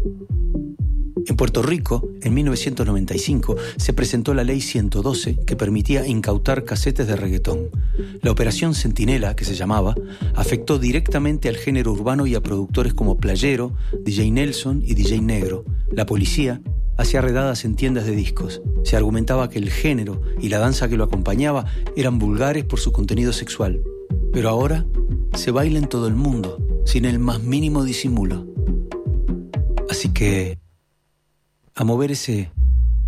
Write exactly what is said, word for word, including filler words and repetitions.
En Puerto Rico, en mil novecientos noventa y cinco, se presentó la Ley ciento doce que permitía incautar casetes de reggaetón. La Operación Centinela, que se llamaba, afectó directamente al género urbano y a productores como Playero, D J Nelson y D J Negro. La policía hacía redadas en tiendas de discos. Se argumentaba que el género y la danza que lo acompañaba eran vulgares por su contenido sexual. Pero ahora se baila en todo el mundo, sin el más mínimo disimulo. Así que a mover ese